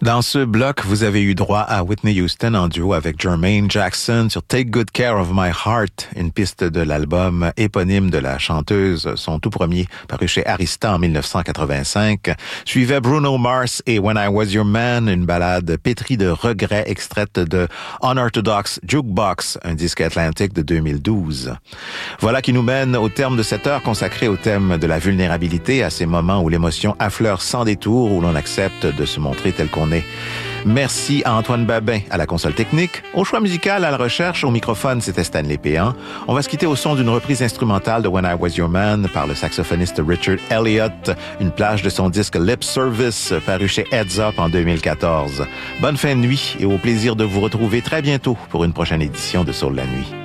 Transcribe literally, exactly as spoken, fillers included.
Dans ce bloc, vous avez eu droit à Whitney Houston en duo avec Jermaine Jackson sur Take Good Care of My Heart, une piste de l'album éponyme de la chanteuse, son tout premier, paru chez Arista en dix-neuf cent quatre-vingt-cinq. Suivait Bruno Mars et When I Was Your Man, une ballade pétrie de regrets extraite de Unorthodox Jukebox, un disque Atlantic de deux mille douze. Voilà qui nous mène au terme de cette heure consacrée au thème de la vulnérabilité, à ces moments où l'émotion affleure sans détour, où l'on accepte de se montrer tel qu'on est. Merci à Antoine Babin à la console technique, au choix musical, à la recherche, au microphone, c'était Stanley Péan. On va se quitter au son d'une reprise instrumentale de When I Was Your Man par le saxophoniste Richard Elliott, une plage de son disque Lip Service paru chez Heads Up en deux mille quatorze. Bonne fin de nuit et au plaisir de vous retrouver très bientôt pour une prochaine édition de Soul la nuit.